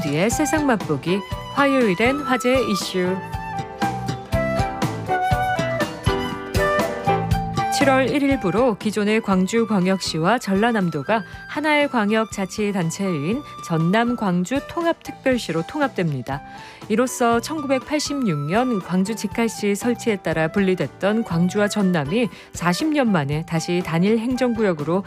한디의 세상 맛보기 화요일엔 화제 이슈 7월 1일부로 기존의 광주광역시와 전라남도가 하나의 광역자치단체인 전남-광주-통합특별시로 통합됩니다. 이로써 1986년 광주-직할시 설치에 따라 분리됐던 광주와 전남이 40년 만에 다시 단일 행정구역으로